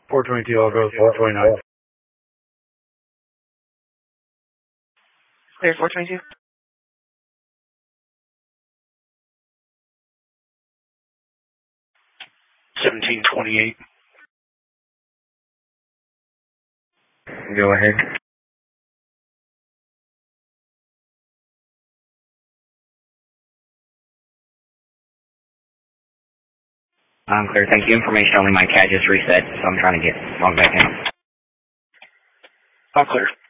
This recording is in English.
422, I'll go 429. Clear 422. $17.28. Go ahead. I'm clear. Thank you. Information only. My CAD just reset, so I'm trying to get logged back in. All clear.